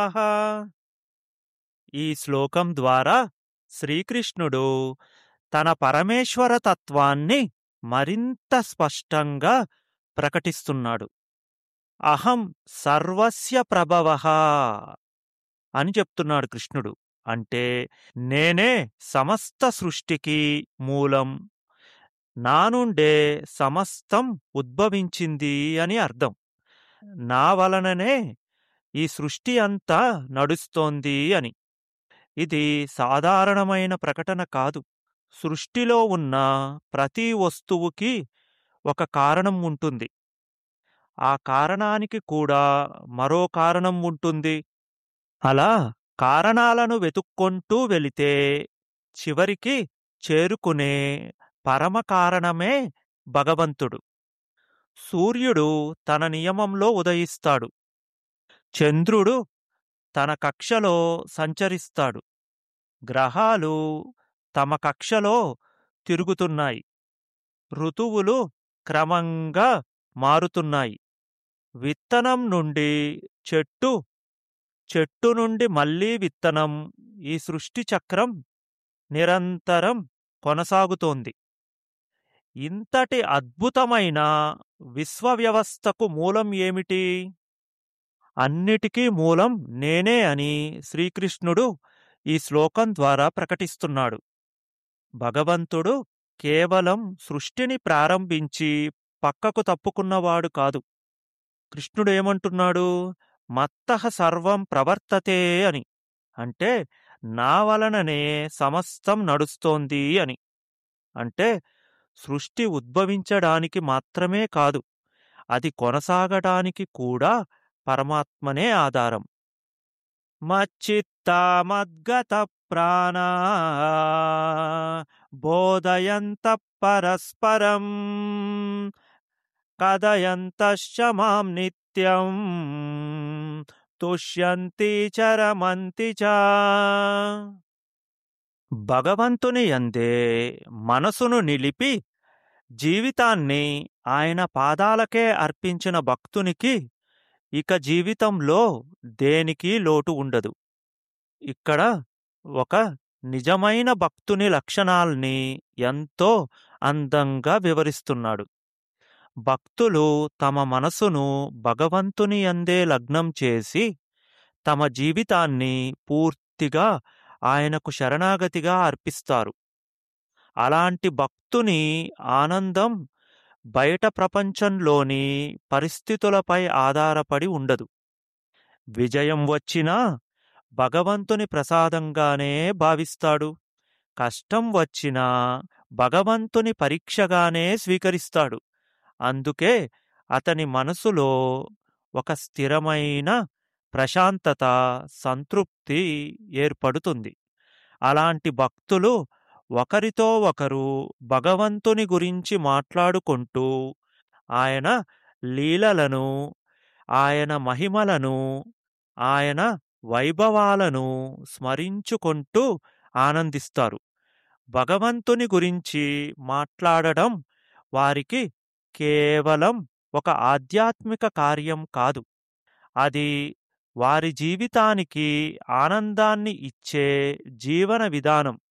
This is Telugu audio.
ప్రభవాః. ఈ శ్లోకం ద్వారా శ్రీకృష్ణుడు తన పరమేశ్వర తత్వాన్ని మరింత స్పష్టంగా ప్రకటిస్తున్నాడు. అహం సర్వస్య ప్రభవః అని చెప్తున్నాడు కృష్ణుడు. అంటే నేనే సమస్త సృష్టికి మూలం, నా నుండే సమస్తం ఉద్భవించింది అని అర్థం. నా వలననే ఈ సృష్టి అంతా నడుస్తోంది అని. ఇది సాధారణమైన ప్రకటన కాదు. సృష్టిలో ఉన్న ప్రతి వస్తువుకి ఒక కారణం ఉంటుంది. ఆ కారణానికి కూడా మరో కారణం ఉంటుంది. అలా కారణాలను వెతుక్కొంటూ వెళితే చివరికి చేరుకునే పరమ కారణమే భగవంతుడు. సూర్యుడు తన నియమంలో ఉదయిస్తాడు. చంద్రుడు తన కక్షలో సంచరిస్తాడు. గ్రహాలు తమ కక్షలో తిరుగుతున్నాయి. ఋతువులు క్రమంగా మారుతున్నాయి. విత్తనం నుండి చెట్టు, చెట్టు నుండి మళ్ళీ విత్తనం, ఈ సృష్టి చక్రం నిరంతరం కొనసాగుతోంది. ఇంతటి అద్భుతమైన విశ్వవ్యవస్థకు మూలం ఏమిటి? అన్నిటికీ మూలం నేనే అని శ్రీకృష్ణుడు ఈ శ్లోకం ద్వారా ప్రకటిస్తున్నాడు. భగవంతుడు కేవలం సృష్టిని ప్రారంభించి పక్కకు తప్పుకున్నవాడు కాదు. కృష్ణుడు ఏమంటున్నాడు? మత్తః సర్వం ప్రవర్తతే అని. అంటే నా వలననే సమస్తం నడుస్తోంది అని. అంటే సృష్టి ఉద్భవించడానికి మాత్రమే కాదు, అది కొనసాగటానికి కూడా పరమాత్మనే ఆధారం. మచ్చిత్తా మద్గత ప్రాణా బోధయంతః పరస్పరం కథయంతశ్చ మాం నిత్యం తుష్యంతి చ రమంతి చ. భగవంతుని యందే మనసును నిలిపి జీవితాన్ని ఆయన పాదాలకే అర్పించిన భక్తునికి ఇక జీవితంలో దేనికి లోటు ఉండదు. ఇక్కడ ఒక నిజమైన భక్తుని లక్షణాల్ని ఎంతో అందంగా వివరిస్తున్నాడు. భక్తులు తమ మనసును భగవంతుని యందే లగ్నం చేసి తమ జీవితాన్ని పూర్తిగా ఆయనకు శరణాగతిగా అర్పిస్తారు. అలాంటి భక్తుని ఆనందం బయట ప్రపంచంలోని పరిస్థితులపై ఆధారపడి ఉండదు. విజయం వచ్చినా భగవంతుని ప్రసాదంగానే భావిస్తాడు. కష్టం వచ్చినా భగవంతుని పరీక్షగానే స్వీకరిస్తాడు. అందుకే అతని మనసులో ఒక స్థిరమైన ప్రశాంతత, సంతృప్తి ఏర్పడుతుంది. అలాంటి భక్తులు ఒకరితో ఒకరు భగవంతుని గురించి మాట్లాడుకుంటూ ఆయన లీలలను, ఆయన మహిమలను, ఆయన వైభవాలను స్మరించుకుంటూ ఆనందిస్తారు. భగవంతుని గురించి మాట్లాడడం వారికి కేవలం ఒక ఆధ్యాత్మిక కార్యం కాదు, అది వారి జీవితానికి ఆనందాన్ని ఇచ్చే జీవన విధానం.